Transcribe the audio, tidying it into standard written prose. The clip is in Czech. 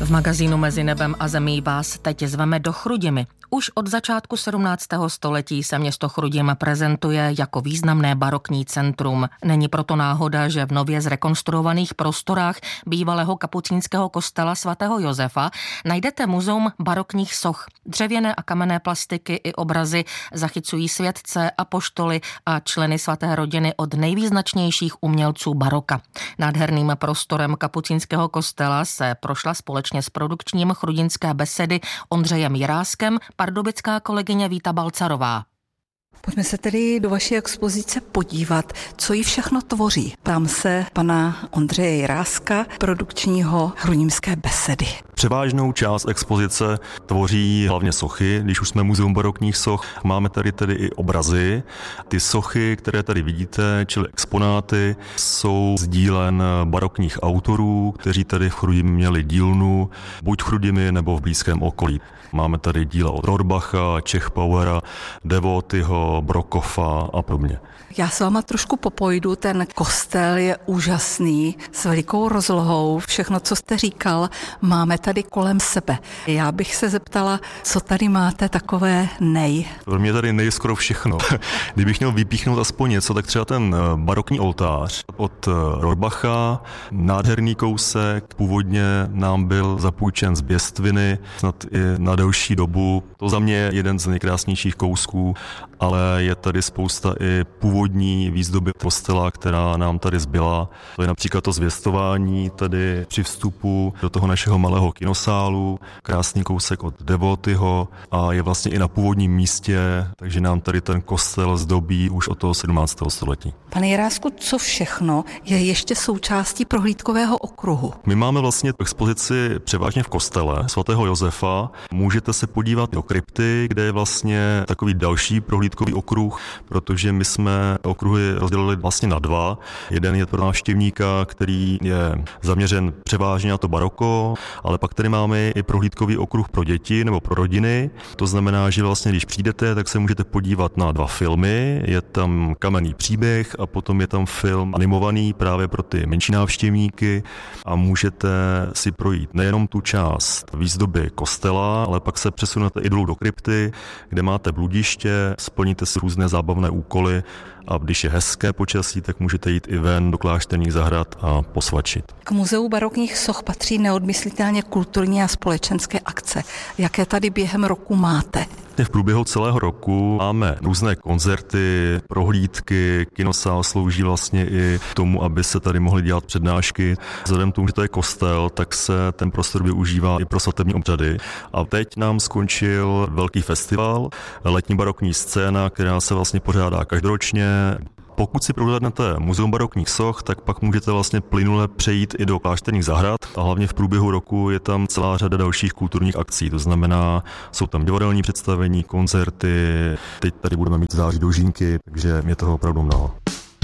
V magazínu Mezi nebem a zemí vás teď zveme do Chrudimi. Už od začátku 17. století se město Chrudim prezentuje jako významné barokní centrum. Není proto náhoda, že v nově zrekonstruovaných prostorách bývalého kapucínského kostela svatého Josefa najdete muzeum barokních soch. Dřevěné a kamenné plastiky i obrazy zachycují světce, apoštoly a členy svaté rodiny od nejvýznačnějších umělců baroka. Nádherným prostorem kapucínského kostela se prošla společně s produkčním Chrudimské besedy Ondřejem Jiráskem pardubická kolegyně Víta Balcarová. Pojďme se tedy do vaší expozice podívat, co ji všechno tvoří. Ptám se pana Ondřeje Jiráska, produkčního Chrudimské besedy. Převážnou část expozice tvoří hlavně sochy. Když už jsme muzeum barokních soch, máme tady tedy i obrazy. Ty sochy, které tady vidíte, čili exponáty, jsou z dílen barokních autorů, kteří tady v Chrudimi měli dílnu, buď v Chrudimi nebo v blízkém okolí. Máme tady díla od Rohrbacha, Čechbauera, Devotyho, Brokofa a podobně. Já s váma trošku popojdu, ten kostel je úžasný, s velikou rozlohou, všechno, co jste říkal, máme tady kolem sebe. Já bych se zeptala, co tady máte takové Pro mě tady skoro všechno. Kdybych měl vypíchnout aspoň něco, tak třeba ten barokní oltář od Rohrbacha, nádherný kousek, původně nám byl zapůjčen z Běstviny, snad i na delší dobu. To za mě je jeden z nejkrásnějších kousků, ale je tady spousta i původní výzdoby kostela, která nám tady zbyla. To je například to zvěstování tady při vstupu do toho našeho malého kinosálu, krásný kousek od Devotyho a je vlastně i na původním místě, takže nám tady ten kostel zdobí už od toho 17. století. Pane Jirásku, co všechno je ještě součástí prohlídkového okruhu? My máme vlastně expozici převážně v kostele svatého Josefa. Můžete se podívat do krypty, kde je vlastně takový další prohlídkový okruh, protože my jsme okruhy rozdělili vlastně na dva. Jeden je pro návštěvníka, který je zaměřen převážně na to baroko, ale pak tady máme i prohlídkový okruh pro děti nebo pro rodiny. To znamená, že vlastně když přijdete, tak se můžete podívat na dva filmy. Je tam Kamenný příběh a potom je tam film animovaný právě pro ty menší návštěvníky a můžete si projít nejenom tu část výzdoby kostela, ale pak se přesunete i dolů do krypty, kde máte bludiště, splníte si různé zábavné úkoly a když je hezké počasí, tak můžete jít i ven do klášterních zahrad a posvačit. K muzeu barokních soch patří neodmyslitelně kulturní a společenské akce. Jaké tady během roku máte? V průběhu celého roku máme různé koncerty, prohlídky, kinosál slouží vlastně i k tomu, aby se tady mohly dělat přednášky. Vzhledem k tomu, že to je kostel, tak se ten prostor využívá i pro svatební obřady. A teď nám skončil velký festival, letní barokní scéna, která se vlastně pořádá každoročně. Pokud si prohlédnete muzeum barokních soch, tak pak můžete vlastně plynule přejít i do klášterních zahrad a hlavně v průběhu roku je tam celá řada dalších kulturních akcí. To znamená, jsou tam divadelní představení, koncerty, teď tady budeme mít září dožínky, takže je toho opravdu mnoho.